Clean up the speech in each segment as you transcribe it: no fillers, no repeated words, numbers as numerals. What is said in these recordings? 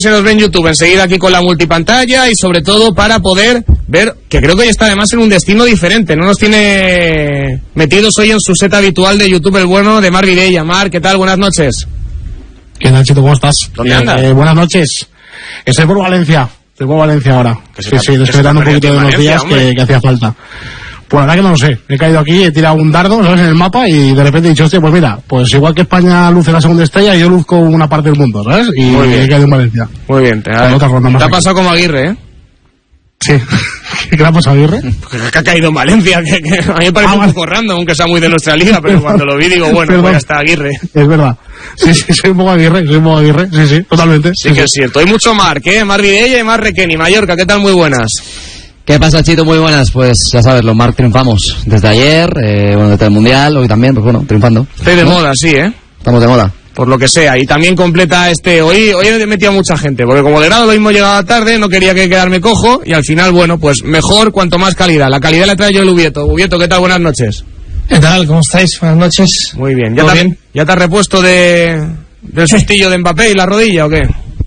Se nos ve en YouTube enseguida aquí con la multipantalla y sobre todo para poder ver, que creo que hoy está además en un destino diferente, no nos tiene metidos hoy en su set habitual de YouTube el bueno de Mar Vidella. Mar, ¿qué tal? Buenas noches. ¿Qué tal, Chito? ¿Cómo estás? ¿Dónde andas? Buenas noches. Estoy por Valencia ahora. Sí, despertando un poquito de unos días que hacía falta. Pues la verdad que no lo sé. He caído aquí, he tirado un dardo, ¿sabes?, en el mapa y de repente he dicho, hostia, pues mira, pues igual que España luce la segunda estrella, yo luzco una parte del mundo, ¿sabes? Y he caído en Valencia. Muy bien. Te ha pasado como Aguirre, ¿eh? Sí. ¿Qué le ha pasado a Aguirre? Que ha caído en Valencia, que a mí me parece un poco random, aunque sea muy de nuestra liga, pero cuando lo vi digo, bueno, pues ya está Aguirre. Es verdad. Sí, soy un poco Aguirre, sí, totalmente. Sí que es cierto. Hay mucho Mar, ¿qué? Mar Vidella y Mar Requeni. Mallorca, ¿qué tal? Muy buenas. ¿Qué pasa, Chito? Muy buenas. Pues ya sabes, los Marc triunfamos desde ayer, desde el Mundial, hoy también, pues bueno, triunfando. Estoy de moda, sí, ¿eh? Estamos de moda. Por lo que sea, y también completa hoy he metido a mucha gente, porque como de grado lo mismo llegaba tarde, no quería quedarme cojo, y al final, bueno, pues mejor cuanto más calidad. La calidad la trae yo el Ubieto. Ubieto, ¿qué tal? Buenas noches. ¿Qué tal? ¿Cómo estáis? Buenas noches. Muy bien. ¿Ya te has repuesto del sustillo de Mbappé y la rodilla o qué?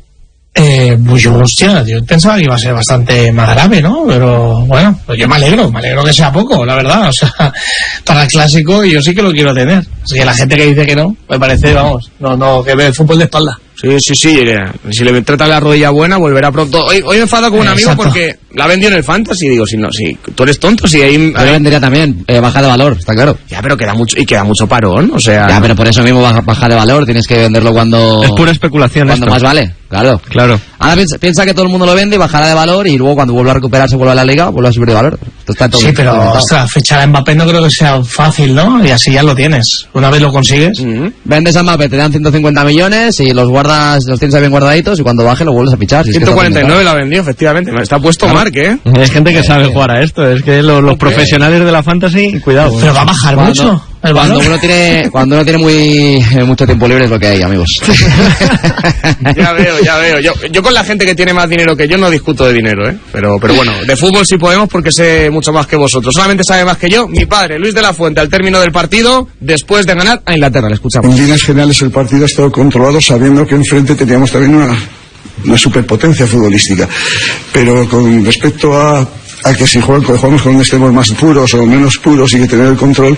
Pues yo pensaba que iba a ser bastante más grave, ¿no? Pero bueno, pues yo me alegro que sea poco, la verdad. O sea, para el clásico yo sí que lo quiero tener. Así que la gente que dice que no, me parece, vamos, no que ve el fútbol de espalda. Sí. Si le trata la rodilla buena, volverá pronto. Hoy me enfado con un amigo porque la vendió en el Fantasy. Digo, si tú eres tonto, si ahí... Yo vendería también, baja de valor, está claro. Ya, pero queda mucho parón, o sea... Ya, pero por eso mismo baja de valor, tienes que venderlo cuando... Es pura especulación cuando esto. Más vale, claro. Ahora piensa que todo el mundo lo vende y bajará de valor y luego cuando vuelva a recuperarse, vuelva a la liga, vuelve a subir de valor. Está todo pero, ostras, fichar a Mbappé no creo que sea fácil, ¿no? Y así ya lo tienes. Una vez lo consigues... Vendes a Mbappé, te dan 150 millones y los tienes ahí bien guardaditos y cuando baje lo vuelves a fichar. 149 la vendió, efectivamente. Está puesto Marc, ¿eh? Hay gente que sabe jugar a esto. Es que los profesionales de la fantasy, cuidado. Pero va a bajar mucho. Cuando uno tiene mucho tiempo libre es lo que hay, amigos. Ya veo. Yo con la gente que tiene más dinero que yo no discuto de dinero, ¿eh? Pero bueno, de fútbol sí podemos porque sé mucho más que vosotros. Solamente sabe más que yo mi padre, Luis de la Fuente, al término del partido, después de ganar a Inglaterra. Le escuchamos. En líneas generales el partido ha estado controlado sabiendo que enfrente teníamos también una superpotencia futbolística. Pero con respecto a que si jugamos con extremos más puros o menos puros y que tener el control,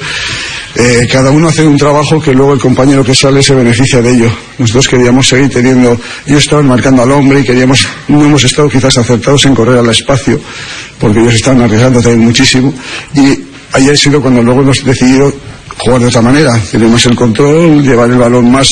cada uno hace un trabajo que luego el compañero que sale se beneficia de ello. Nosotros queríamos seguir teniendo, ellos estaban marcando al hombre y no hemos estado quizás acertados en correr al espacio, porque ellos estaban arriesgando también muchísimo, y ayer ha sido cuando luego hemos decidido jugar de otra manera, tenemos el control, llevar el balón más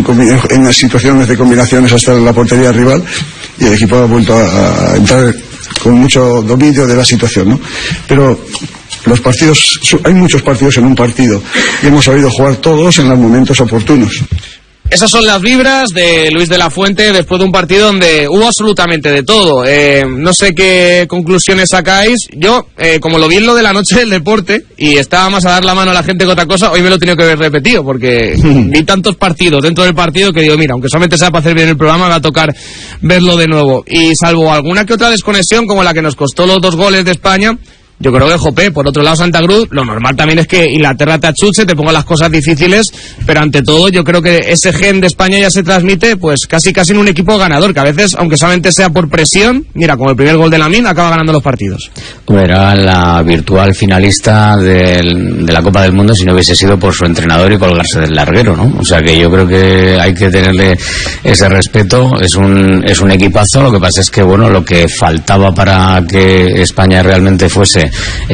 en las situaciones de combinaciones hasta la portería rival, y el equipo ha vuelto a entrar con mucho dominio de la situación, ¿no? Pero los partidos, hay muchos partidos en un partido y hemos sabido jugar todos en los momentos oportunos. Esas son las vibras de Luis de la Fuente después de un partido donde hubo absolutamente de todo. No sé qué conclusiones sacáis. Yo, como lo vi en lo de la noche del deporte y estaba más a dar la mano a la gente que otra cosa, hoy me lo he tenido que ver repetido porque vi tantos partidos dentro del partido que digo, mira, aunque solamente sea para hacer bien el programa, me va a tocar verlo de nuevo. Y salvo alguna que otra desconexión como la que nos costó los 2 goles de España, yo creo que Jopé, por otro lado Santa Cruz, lo normal también es que Inglaterra te achuche, te ponga las cosas difíciles, pero ante todo yo creo que ese gen de España ya se transmite pues casi en un equipo ganador, que a veces, aunque solamente sea por presión, mira, como el primer gol de Lamine, acaba ganando los partidos. Era la virtual finalista de la Copa del Mundo si no hubiese sido por su entrenador y colgarse del larguero, ¿no? O sea que yo creo que hay que tenerle ese respeto, es un equipazo, lo que pasa es que, bueno, lo que faltaba para que España realmente fuese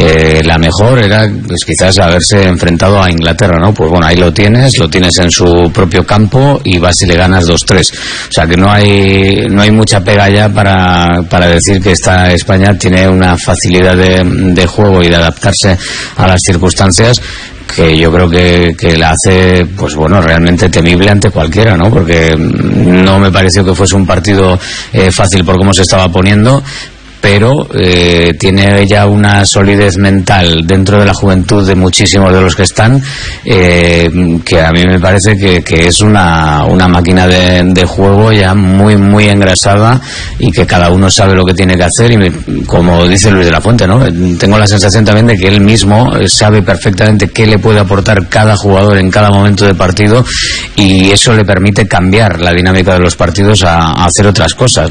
la mejor era pues quizás haberse enfrentado a Inglaterra, ¿no? Pues bueno, ahí lo tienes en su propio campo y vas y le ganas 2-3. O sea que no hay mucha pega ya para decir que esta España tiene una facilidad de juego y de adaptarse a las circunstancias que yo creo que la hace, pues bueno, realmente temible ante cualquiera, ¿no? Porque no me pareció que fuese un partido fácil por cómo se estaba poniendo, pero tiene ya una solidez mental dentro de la juventud de muchísimos de los que están, que a mí me parece que es una máquina de juego ya muy muy engrasada, y que cada uno sabe lo que tiene que hacer, y como dice Luis de la Fuente, ¿no? Tengo la sensación también de que él mismo sabe perfectamente qué le puede aportar cada jugador en cada momento de partido, y eso le permite cambiar la dinámica de los partidos a hacer otras cosas.